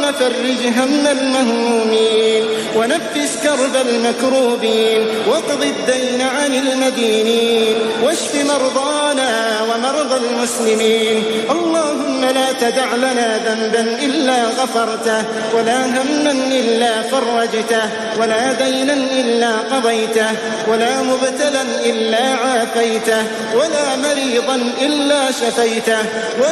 فرج هم المهمومين ونفس كرب المكروبين واقض الدين عن المدينين واشف مرضانا ومرضى المسلمين. اللهم لا تدع لنا ذنبا إلا غفرته ولا هما إلا فرجته ولا دينا إلا قضيته ولا مبتلا إلا عافيته ولا مريضا إلا شفيته